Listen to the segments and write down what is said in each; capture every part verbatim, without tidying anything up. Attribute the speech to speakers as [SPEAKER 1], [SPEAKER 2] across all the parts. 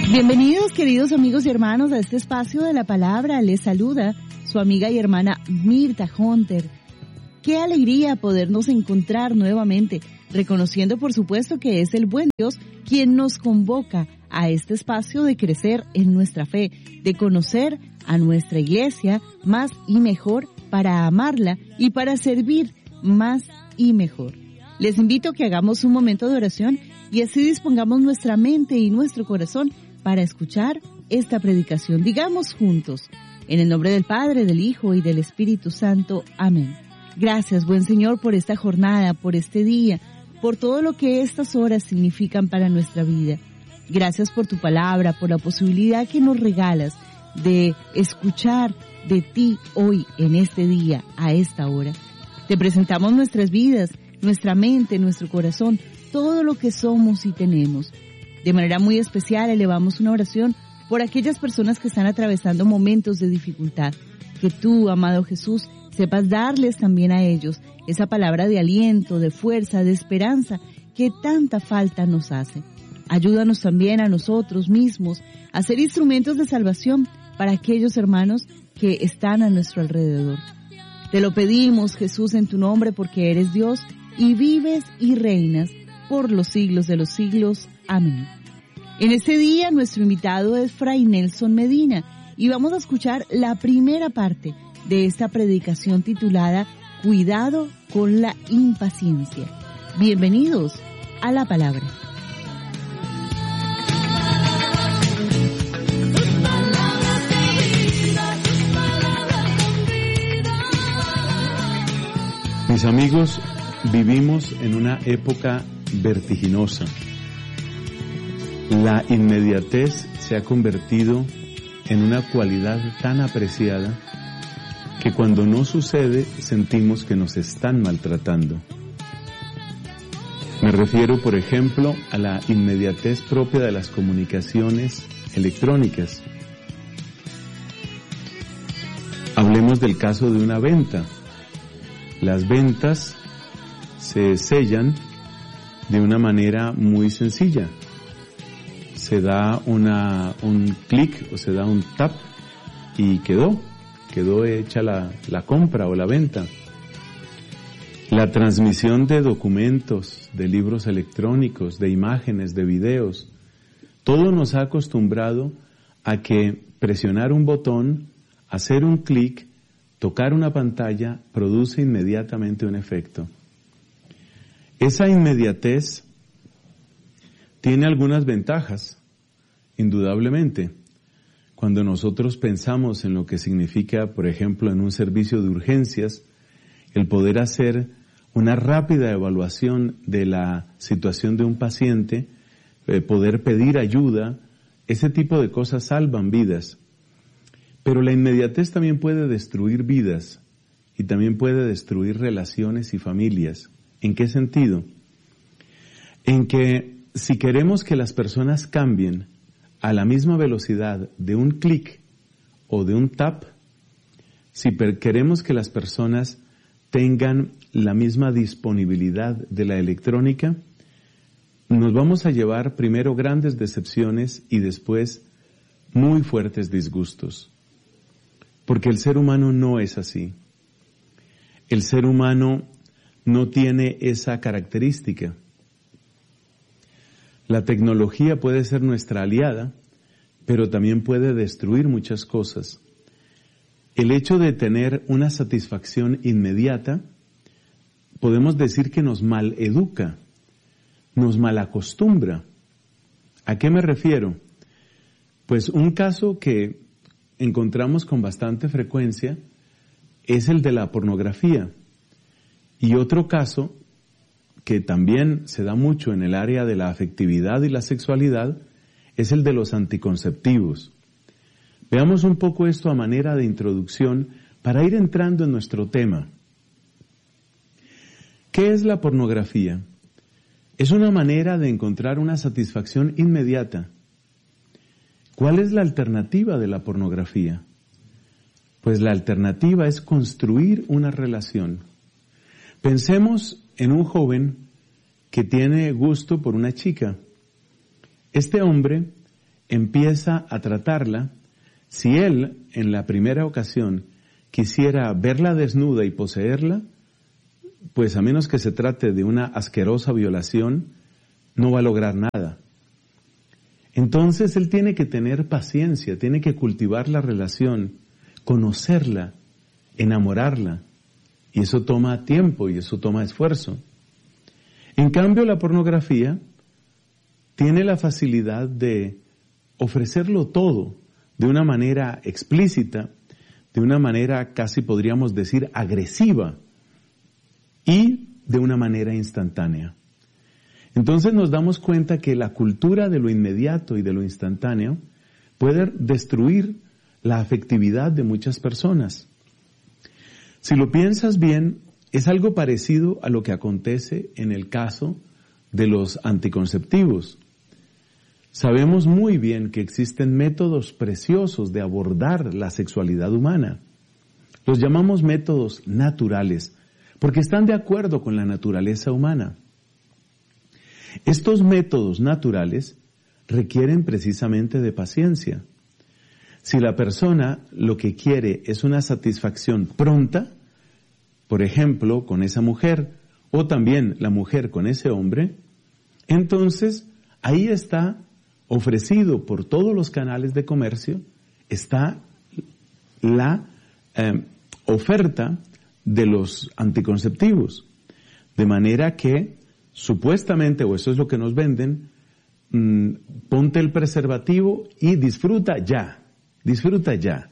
[SPEAKER 1] Bienvenidos, queridos amigos y hermanos, a este espacio de la palabra. Les saluda su amiga y hermana Mirta Hunter. Qué alegría podernos encontrar nuevamente, reconociendo por supuesto que es el buen Dios quien nos convoca a este espacio de crecer en nuestra fe, de conocer a nuestra iglesia más y mejor, para amarla y para servir más y mejor. Les invito a que hagamos un momento de oración y así dispongamos nuestra mente y nuestro corazón para escuchar esta predicación. Digamos juntos, en el nombre del Padre, del Hijo y del Espíritu Santo. Amén. Gracias, buen Señor, por esta jornada, por este día, por todo lo que estas horas significan para nuestra vida. Gracias por tu palabra, por la posibilidad que nos regalas de escuchar de ti hoy, en este día, a esta hora. Te presentamos nuestras vidas, nuestra mente, nuestro corazón, todo lo que somos y tenemos. De manera muy especial elevamos una oración por aquellas personas que están atravesando momentos de dificultad. Que tú, amado Jesús, sepas darles también a ellos esa palabra de aliento, de fuerza, de esperanza que tanta falta nos hace. Ayúdanos también a nosotros mismos a ser instrumentos de salvación para aquellos hermanos que están a nuestro alrededor. Te lo pedimos, Jesús, en tu nombre, porque eres Dios y vives y reinas por los siglos de los siglos. Amén. En este día nuestro invitado es Fray Nelson Medina y vamos a escuchar la primera parte de esta predicación titulada Cuidado con la impaciencia. Bienvenidos a la palabra.
[SPEAKER 2] Mis amigos, vivimos en una época vertiginosa. La inmediatez se ha convertido en una cualidad tan apreciada que cuando no sucede sentimos que nos están maltratando. Me refiero, por ejemplo, a la inmediatez propia de las comunicaciones electrónicas. Hablemos del caso de una venta. Las ventas se sellan de una manera muy sencilla. Se da una, un clic o se da un tap y quedó, quedó hecha la, la compra o la venta. La transmisión de documentos, de libros electrónicos, de imágenes, de videos, todo nos ha acostumbrado a que presionar un botón, hacer un clic, tocar una pantalla, produce inmediatamente un efecto. Esa inmediatez tiene algunas ventajas, indudablemente. Cuando nosotros pensamos en lo que significa, por ejemplo, en un servicio de urgencias, el poder hacer una rápida evaluación de la situación de un paciente, eh, poder pedir ayuda, ese tipo de cosas salvan vidas. Pero la inmediatez también puede destruir vidas y también puede destruir relaciones y familias. ¿En qué sentido? En que si queremos que las personas cambien a la misma velocidad de un clic o de un tap, si queremos que las personas tengan la misma disponibilidad de la electrónica, nos vamos a llevar primero grandes decepciones y después muy fuertes disgustos. Porque el ser humano no es así. El ser humano no tiene esa característica. La tecnología puede ser nuestra aliada, pero también puede destruir muchas cosas. El hecho de tener una satisfacción inmediata, podemos decir que nos maleduca, nos malacostumbra. ¿A qué me refiero? Pues un caso que encontramos con bastante frecuencia es el de la pornografía. Y otro caso que también se da mucho en el área de la afectividad y la sexualidad es el de los anticonceptivos. Veamos un poco esto a manera de introducción para ir entrando en nuestro tema. ¿Qué es la pornografía? Es una manera de encontrar una satisfacción inmediata. ¿Cuál es la alternativa de la pornografía? Pues la alternativa es construir una relación. Pensemos en un joven que tiene gusto por una chica. Este hombre empieza a tratarla, si él en la primera ocasión quisiera verla desnuda y poseerla, pues a menos que se trate de una asquerosa violación, no va a lograr nada. Entonces él tiene que tener paciencia, tiene que cultivar la relación, conocerla, enamorarla, y eso toma tiempo y eso toma esfuerzo. En cambio, la pornografía tiene la facilidad de ofrecerlo todo de una manera explícita, de una manera casi podríamos decir agresiva y de una manera instantánea. Entonces nos damos cuenta que la cultura de lo inmediato y de lo instantáneo puede destruir la afectividad de muchas personas. Si lo piensas bien, es algo parecido a lo que acontece en el caso de los anticonceptivos. Sabemos muy bien que existen métodos preciosos de abordar la sexualidad humana. Los llamamos métodos naturales, porque están de acuerdo con la naturaleza humana. Estos métodos naturales requieren precisamente de paciencia. Si la persona lo que quiere es una satisfacción pronta, por ejemplo, con esa mujer, o también la mujer con ese hombre, entonces ahí está ofrecido por todos los canales de comercio, está la eh, oferta de los anticonceptivos. De manera que, supuestamente, o eso es lo que nos venden, mmm, ponte el preservativo y disfruta ya, disfruta ya.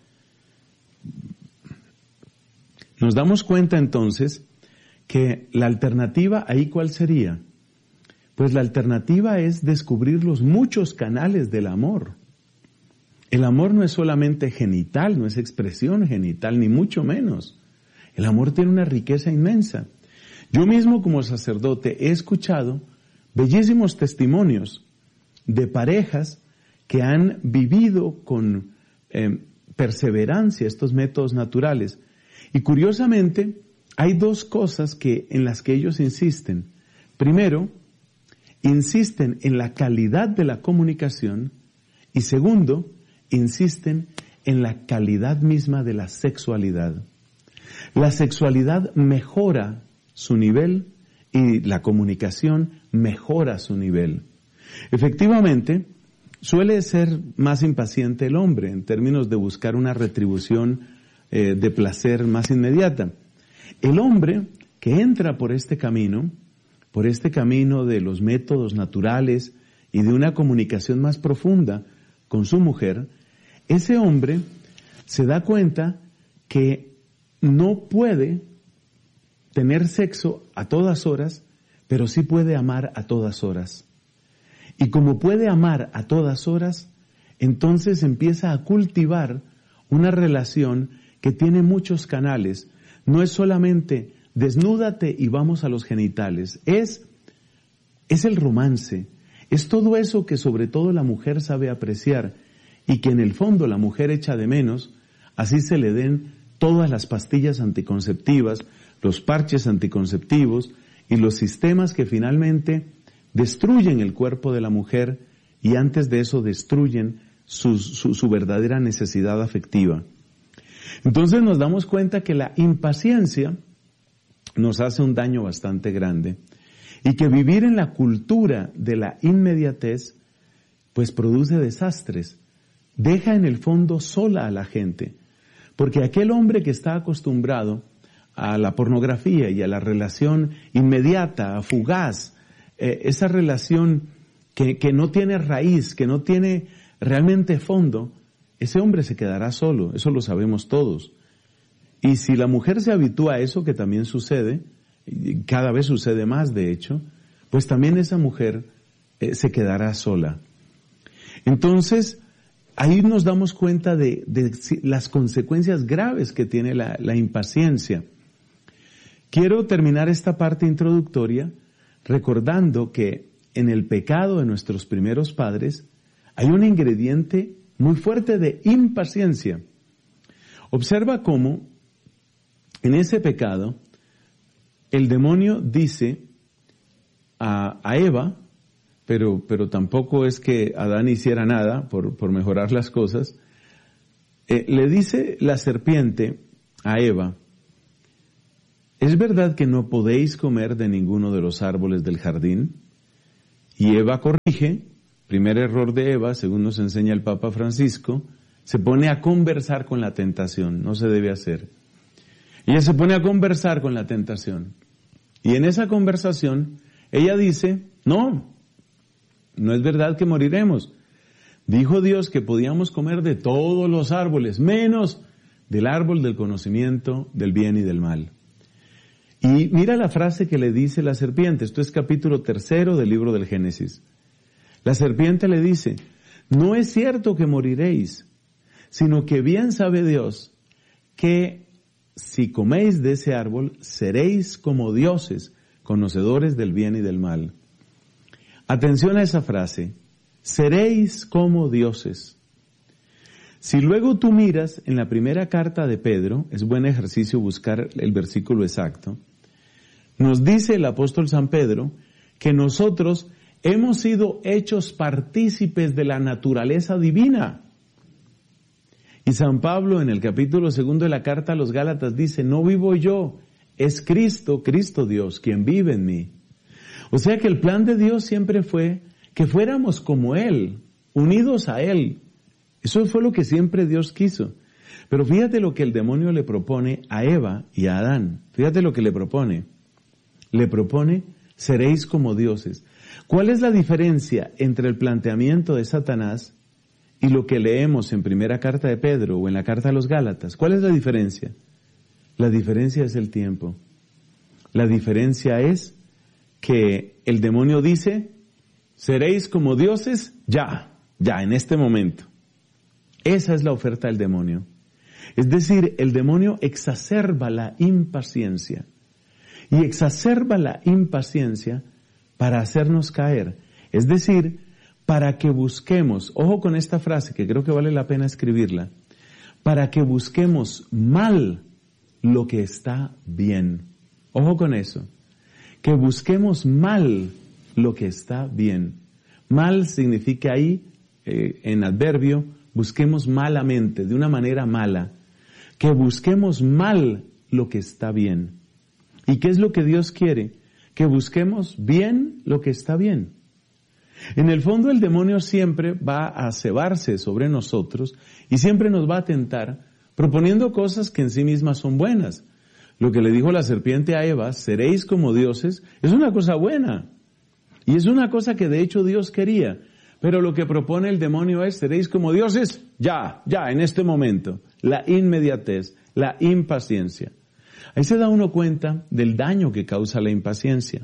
[SPEAKER 2] Nos damos cuenta entonces que la alternativa ahí ¿cuál sería? Pues la alternativa es descubrir los muchos canales del amor. El amor no es solamente genital, no es expresión genital, ni mucho menos. El amor tiene una riqueza inmensa. Yo mismo como sacerdote he escuchado bellísimos testimonios de parejas que han vivido con eh, perseverancia estos métodos naturales. Y curiosamente, hay dos cosas que, en las que ellos insisten. Primero, insisten en la calidad de la comunicación y segundo, insisten en la calidad misma de la sexualidad. La sexualidad mejora su nivel y la comunicación mejora su nivel. Efectivamente, suele ser más impaciente el hombre en términos de buscar una retribución eh, de placer más inmediata. El hombre que entra por este camino, por este camino de los métodos naturales y de una comunicación más profunda con su mujer, ese hombre se da cuenta que no puede tener sexo a todas horas, pero sí puede amar a todas horas. Y como puede amar a todas horas, entonces empieza a cultivar una relación que tiene muchos canales. No es solamente desnúdate y vamos a los genitales, es, es el romance, es todo eso que sobre todo la mujer sabe apreciar y que en el fondo la mujer echa de menos, así se le den todas las pastillas anticonceptivas, los parches anticonceptivos y los sistemas que finalmente destruyen el cuerpo de la mujer y antes de eso destruyen su, su, su verdadera necesidad afectiva. Entonces nos damos cuenta que la impaciencia nos hace un daño bastante grande y que vivir en la cultura de la inmediatez pues produce desastres, deja en el fondo sola a la gente, porque aquel hombre que está acostumbrado a la pornografía y a la relación inmediata, fugaz, eh, esa relación que, que no tiene raíz, que no tiene realmente fondo, ese hombre se quedará solo, eso lo sabemos todos. Y si la mujer se habitúa a eso, que también sucede, cada vez sucede más de hecho, pues también esa mujer eh, se quedará sola. Entonces, ahí nos damos cuenta de, de las consecuencias graves que tiene la, la impaciencia. Quiero terminar esta parte introductoria recordando que en el pecado de nuestros primeros padres hay un ingrediente muy fuerte de impaciencia. Observa cómo en ese pecado el demonio dice a, a Eva, pero, pero tampoco es que Adán hiciera nada por, por mejorar las cosas. Eh, le dice la serpiente a Eva, ¿es verdad que no podéis comer de ninguno de los árboles del jardín? Y Eva corrige, primer error de Eva, según nos enseña el Papa Francisco, se pone a conversar con la tentación, no se debe hacer. Ella se pone a conversar con la tentación. Y en esa conversación, ella dice, no, no es verdad que moriremos. Dijo Dios que podíamos comer de todos los árboles, menos del árbol del conocimiento del bien y del mal. Y mira la frase que le dice la serpiente, esto es capítulo tercero del libro del Génesis. La serpiente le dice, no es cierto que moriréis, sino que bien sabe Dios que si coméis de ese árbol, seréis como dioses, conocedores del bien y del mal. Atención a esa frase, seréis como dioses. Si luego tú miras en la primera carta de Pedro, es buen ejercicio buscar el versículo exacto, nos dice el apóstol San Pedro que nosotros hemos sido hechos partícipes de la naturaleza divina. Y San Pablo en el capítulo segundo de la carta a los Gálatas dice, no vivo yo, es Cristo, Cristo Dios, quien vive en mí. O sea que el plan de Dios siempre fue que fuéramos como Él, unidos a Él. Eso fue lo que siempre Dios quiso. Pero fíjate lo que el demonio le propone a Eva y a Adán. Fíjate lo que le propone. Le propone, seréis como dioses. ¿Cuál es la diferencia entre el planteamiento de Satanás y lo que leemos en primera carta de Pedro o en la carta a los Gálatas? ¿Cuál es la diferencia? La diferencia es el tiempo. La diferencia es que el demonio dice, seréis como dioses ya, ya, en este momento. Esa es la oferta del demonio. Es decir, el demonio exacerba la impaciencia. Y exacerba la impaciencia para hacernos caer. Es decir, para que busquemos, ojo con esta frase que creo que vale la pena escribirla, para que busquemos mal lo que está bien. Ojo con eso. Que busquemos mal lo que está bien. Mal significa ahí, eh, en adverbio, busquemos malamente, de una manera mala. Que busquemos mal lo que está bien. ¿Y qué es lo que Dios quiere? Que busquemos bien lo que está bien. En el fondo el demonio siempre va a cebarse sobre nosotros y siempre nos va a tentar proponiendo cosas que en sí mismas son buenas. Lo que le dijo la serpiente a Eva, seréis como dioses, es una cosa buena. Y es una cosa que de hecho Dios quería. Pero lo que propone el demonio es, seréis como dioses, ya, ya, en este momento. La inmediatez, la impaciencia. Ahí se da uno cuenta del daño que causa la impaciencia.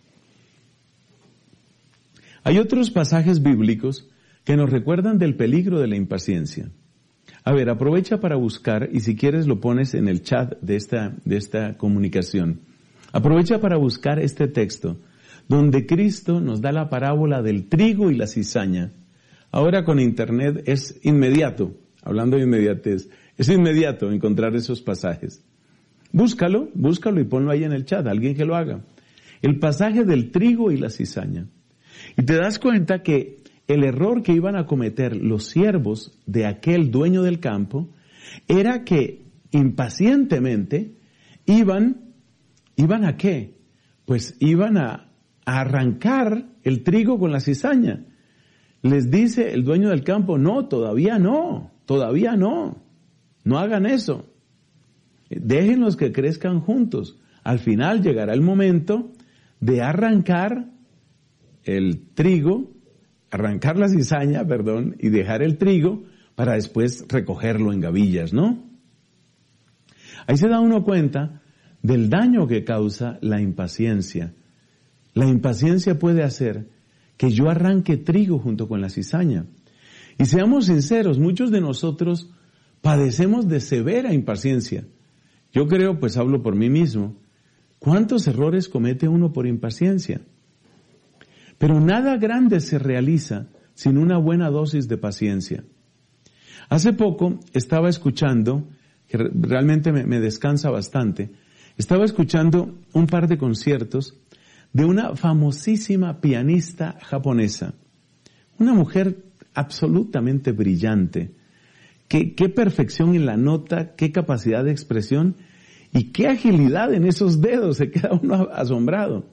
[SPEAKER 2] Hay otros pasajes bíblicos que nos recuerdan del peligro de la impaciencia. A ver, aprovecha para buscar, y si quieres lo pones en el chat de esta, de esta comunicación. Aprovecha para buscar este texto, donde Cristo nos da la parábola del trigo y la cizaña. Ahora con internet es inmediato, hablando de inmediatez, es inmediato encontrar esos pasajes. Búscalo, búscalo y ponlo ahí en el chat, alguien que lo haga. El pasaje del trigo y la cizaña. Y te das cuenta que el error que iban a cometer los siervos de aquel dueño del campo era que impacientemente iban, ¿iban a qué? Pues iban a, a arrancar el trigo con la cizaña. Les dice el dueño del campo, no, todavía no, todavía no, no hagan eso. Déjenlos que crezcan juntos. Al final llegará el momento de arrancar el trigo, arrancar la cizaña, perdón, y dejar el trigo para después recogerlo en gavillas, ¿no? Ahí se da uno cuenta del daño que causa la impaciencia. La impaciencia puede hacer que yo arranque trigo junto con la cizaña. Y seamos sinceros, muchos de nosotros padecemos de severa impaciencia. Yo creo, pues hablo por mí mismo, ¿cuántos errores comete uno por impaciencia? Pero nada grande se realiza sin una buena dosis de paciencia. Hace poco estaba escuchando, que realmente me, me descansa bastante, estaba escuchando un par de conciertos de una famosísima pianista japonesa, una mujer absolutamente brillante. Qué, qué perfección en la nota, qué capacidad de expresión y qué agilidad en esos dedos, se queda uno asombrado.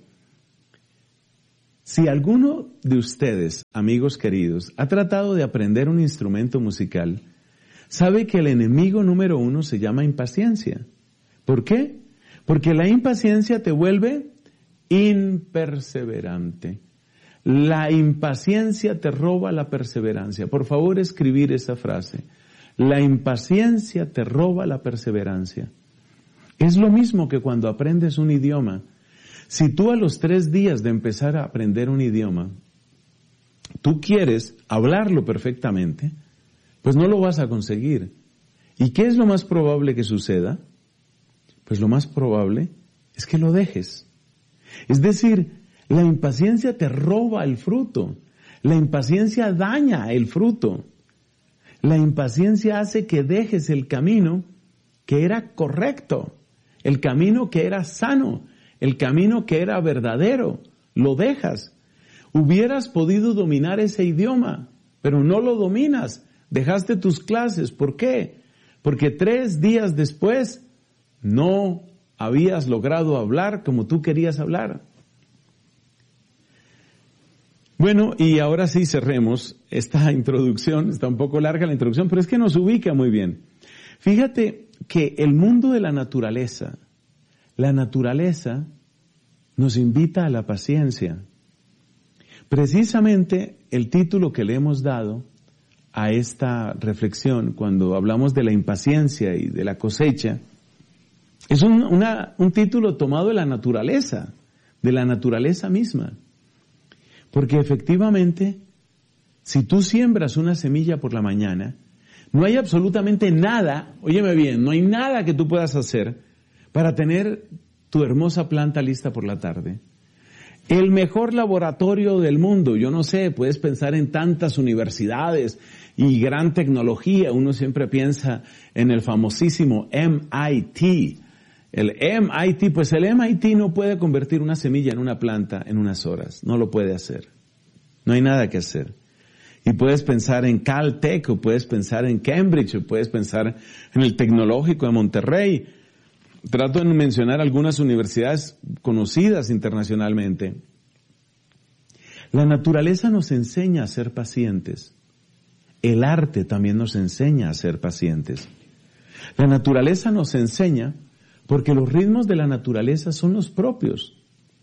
[SPEAKER 2] Si alguno de ustedes, amigos queridos, ha tratado de aprender un instrumento musical, sabe que el enemigo número uno se llama impaciencia. ¿Por qué? Porque la impaciencia te vuelve imperseverante. La impaciencia te roba la perseverancia. Por favor, escribir esa frase. La impaciencia te roba la perseverancia. Es lo mismo que cuando aprendes un idioma. Si tú a los tres días de empezar a aprender un idioma, tú quieres hablarlo perfectamente, pues no lo vas a conseguir. ¿Y qué es lo más probable que suceda? Pues lo más probable es que lo dejes. Es decir, la impaciencia te roba el fruto. La impaciencia daña el fruto. La impaciencia hace que dejes el camino que era correcto, el camino que era sano, el camino que era verdadero. Lo dejas. Hubieras podido dominar ese idioma, pero no lo dominas. Dejaste tus clases. ¿Por qué? Porque tres días después no habías logrado hablar como tú querías hablar. Bueno, y ahora sí cerremos esta introducción. Está un poco larga la introducción, pero es que nos ubica muy bien. Fíjate que el mundo de la naturaleza, la naturaleza nos invita a la paciencia. Precisamente el título que le hemos dado a esta reflexión, cuando hablamos de la impaciencia y de la cosecha, es un, una, un título tomado de la naturaleza, de la naturaleza misma. Porque efectivamente, si tú siembras una semilla por la mañana, no hay absolutamente nada, óyeme bien, no hay nada que tú puedas hacer para tener tu hermosa planta lista por la tarde. El mejor laboratorio del mundo, yo no sé, puedes pensar en tantas universidades y gran tecnología, uno siempre piensa en el famosísimo M I T. El M I T, pues el M I T no puede convertir una semilla en una planta en unas horas, no lo puede hacer. No hay nada que hacer. Y puedes pensar en Caltech, o puedes pensar en Cambridge, o puedes pensar en el Tecnológico de Monterrey. Trato de mencionar algunas universidades conocidas internacionalmente. La naturaleza nos enseña a ser pacientes. El arte también nos enseña a ser pacientes. La naturaleza nos enseña porque los ritmos de la naturaleza son los propios.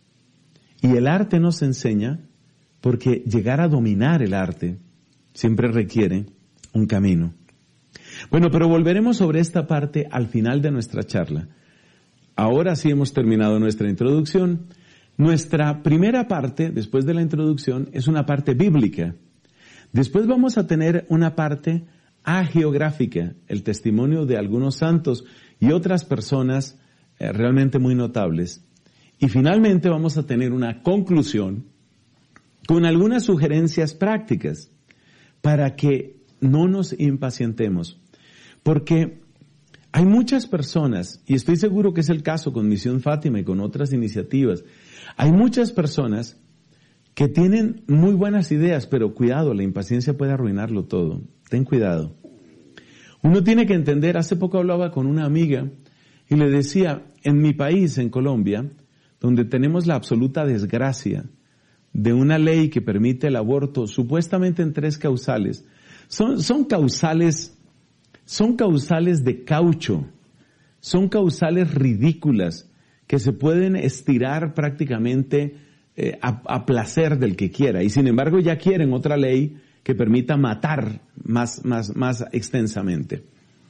[SPEAKER 2] Y el arte nos enseña porque llegar a dominar el arte siempre requiere un camino. Bueno, pero volveremos sobre esta parte al final de nuestra charla. Ahora sí hemos terminado nuestra introducción. Nuestra primera parte, después de la introducción, es una parte bíblica. Después vamos a tener una parte agiográfica, el testimonio de algunos santos y otras personas eh, realmente muy notables. Y finalmente vamos a tener una conclusión con algunas sugerencias prácticas para que no nos impacientemos. Porque hay muchas personas, y estoy seguro que es el caso con Misión Fátima y con otras iniciativas, hay muchas personas que tienen muy buenas ideas, pero cuidado, la impaciencia puede arruinarlo todo. Ten cuidado. Uno tiene que entender, hace poco hablaba con una amiga y le decía, en mi país, en Colombia, donde tenemos la absoluta desgracia de una ley que permite el aborto supuestamente en tres causales, son, son causales, son causales de caucho, son causales ridículas que se pueden estirar prácticamente eh, a, a placer del que quiera, y sin embargo ya quieren otra ley que permita matar más, más, más extensamente.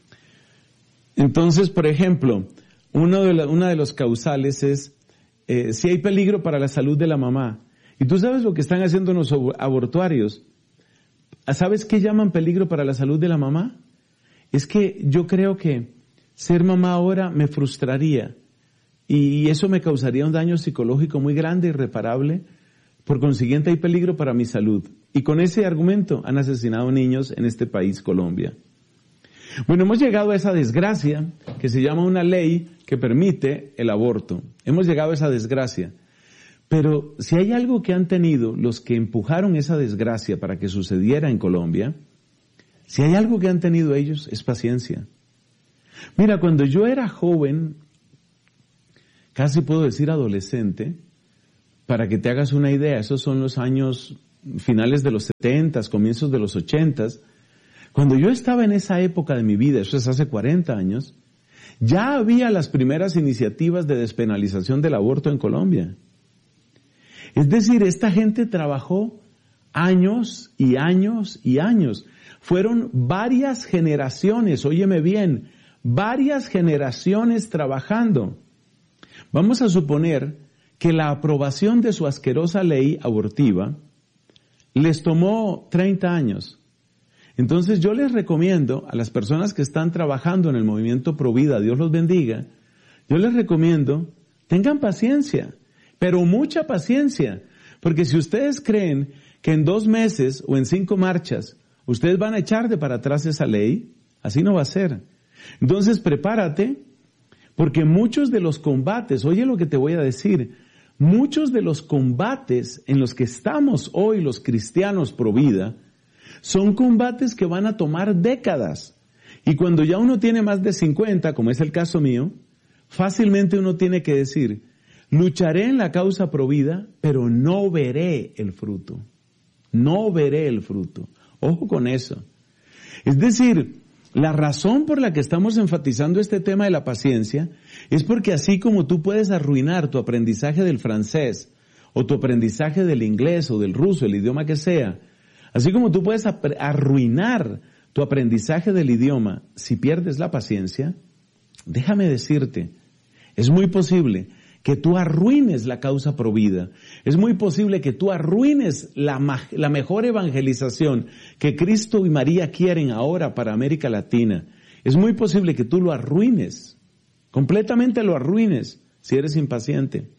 [SPEAKER 2] Entonces, por ejemplo, uno de la, una de los causales es eh, si hay peligro para la salud de la mamá. Y tú sabes lo que están haciendo los abortuarios. ¿Sabes qué llaman peligro para la salud de la mamá? Es que yo creo que ser mamá ahora me frustraría y eso me causaría un daño psicológico muy grande, irreparable. Por consiguiente hay peligro para mi salud. Y con ese argumento han asesinado niños en este país, Colombia. Bueno, hemos llegado a esa desgracia que se llama una ley que permite el aborto. Hemos llegado a esa desgracia. Pero si hay algo que han tenido los que empujaron esa desgracia para que sucediera en Colombia, si hay algo que han tenido ellos, es paciencia. Mira, cuando yo era joven, casi puedo decir adolescente, para que te hagas una idea, esos son los años finales de los setentas, comienzos de los ochentas, cuando yo estaba en esa época de mi vida, eso es hace cuarenta años, ya había las primeras iniciativas de despenalización del aborto en Colombia. Es decir, esta gente trabajó años y años y años. Fueron varias generaciones, óyeme bien, varias generaciones trabajando. Vamos a suponer que la aprobación de su asquerosa ley abortiva les tomó treinta años. Entonces yo les recomiendo a las personas que están trabajando en el movimiento Provida, Dios los bendiga, yo les recomiendo, tengan paciencia, pero mucha paciencia, porque si ustedes creen que en dos meses o en cinco marchas ustedes van a echar de para atrás esa ley, así no va a ser. Entonces prepárate, porque muchos de los combates, oye lo que te voy a decir, muchos de los combates en los que estamos hoy los cristianos pro vida, son combates que van a tomar décadas. Y cuando ya uno tiene más de cincuenta, como es el caso mío, fácilmente uno tiene que decir, lucharé en la causa pro vida, pero no veré el fruto. No veré el fruto. Ojo con eso. Es decir, la razón por la que estamos enfatizando este tema de la paciencia es porque así como tú puedes arruinar tu aprendizaje del francés o tu aprendizaje del inglés o del ruso, el idioma que sea, así como tú puedes arruinar tu aprendizaje del idioma si pierdes la paciencia, déjame decirte, es muy posible que tú arruines la causa pro vida. Es muy posible que tú arruines la, la mejor evangelización que Cristo y María quieren ahora para América Latina. Es muy posible que tú lo arruines, completamente lo arruines si eres impaciente.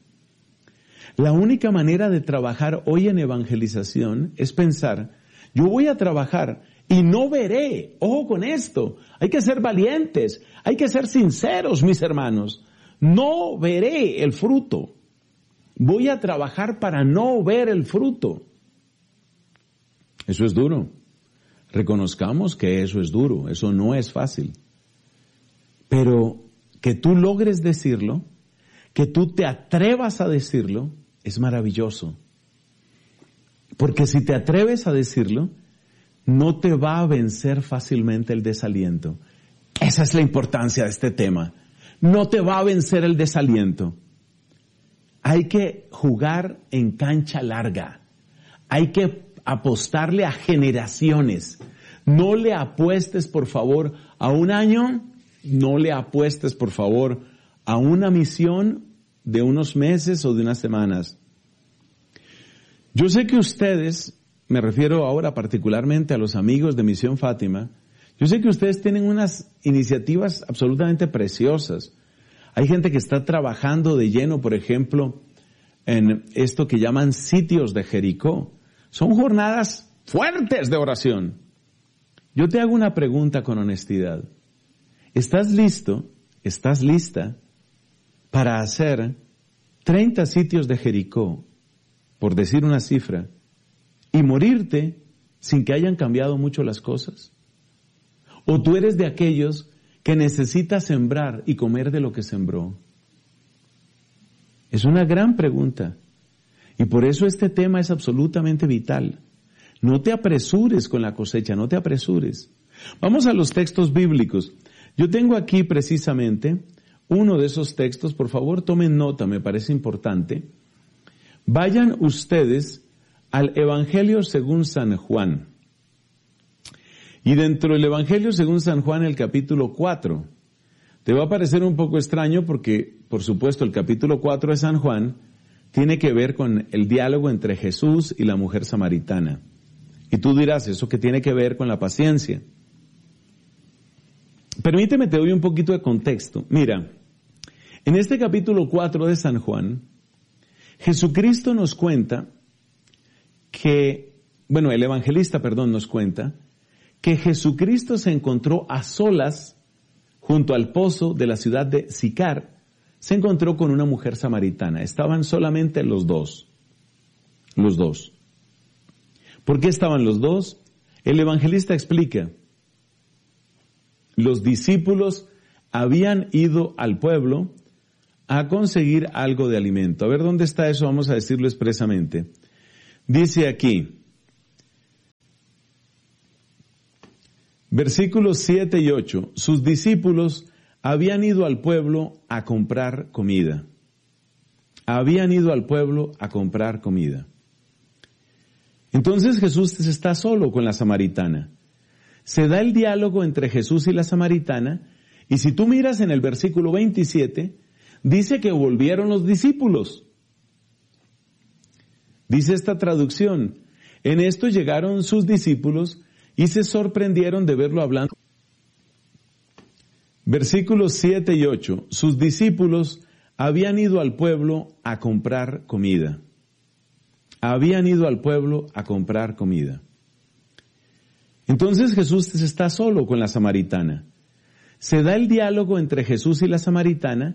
[SPEAKER 2] La única manera de trabajar hoy en evangelización es pensar, yo voy a trabajar y no veré, ojo con esto, hay que ser valientes, hay que ser sinceros, mis hermanos. No veré el fruto. Voy a trabajar para no ver el fruto. Eso es duro. Reconozcamos que eso es duro, eso no es fácil. Pero que tú logres decirlo, que tú te atrevas a decirlo, es maravilloso. Porque si te atreves a decirlo, no te va a vencer fácilmente el desaliento. Esa es la importancia de este tema. No te va a vencer el desaliento. Hay que jugar en cancha larga. Hay que apostarle a generaciones. No le apuestes, por favor, a un año. No le apuestes, por favor, a una misión de unos meses o de unas semanas. Yo sé que ustedes, me refiero ahora particularmente a los amigos de Misión Fátima, yo sé que ustedes tienen unas iniciativas absolutamente preciosas. Hay gente que está trabajando de lleno, por ejemplo, en esto que llaman sitios de Jericó. Son jornadas fuertes de oración. Yo te hago una pregunta con honestidad. ¿Estás listo, estás lista para hacer treinta sitios de Jericó, por decir una cifra, y morirte sin que hayan cambiado mucho las cosas? ¿O tú eres de aquellos que necesita sembrar y comer de lo que sembró? Es una gran pregunta. Y por eso este tema es absolutamente vital. No te apresures con la cosecha, no te apresures. Vamos a los textos bíblicos. Yo tengo aquí precisamente uno de esos textos. Por favor, tomen nota, me parece importante. Vayan ustedes al Evangelio según San Juan. Y dentro del Evangelio según San Juan, el capítulo cuatro, te va a parecer un poco extraño porque, por supuesto, el capítulo cuatro de San Juan tiene que ver con el diálogo entre Jesús y la mujer samaritana. Y tú dirás, ¿eso qué tiene que ver con la paciencia? Permíteme, te doy un poquito de contexto. Mira, en este capítulo cuatro de San Juan, Jesucristo nos cuenta que, bueno, el evangelista, perdón, nos cuenta que Jesucristo se encontró a solas junto al pozo de la ciudad de Sicar se encontró con una mujer samaritana. Estaban solamente los dos. Los dos. ¿Por qué estaban los dos? El evangelista explica. Los discípulos habían ido al pueblo a conseguir algo de alimento. A ver, ¿dónde está eso? Vamos a decirlo expresamente. Dice aquí, versículos siete y ocho, sus discípulos habían ido al pueblo a comprar comida. Habían ido al pueblo a comprar comida. Entonces Jesús está solo con la samaritana. Se da el diálogo entre Jesús y la samaritana, y si tú miras en el versículo veintisiete, dice que volvieron los discípulos. Dice esta traducción, en esto llegaron sus discípulos y se sorprendieron de verlo hablando. Versículos siete y ocho, sus discípulos habían ido al pueblo a comprar comida. Habían ido al pueblo a comprar comida. Entonces Jesús está solo con la samaritana. Se da el diálogo entre Jesús y la samaritana,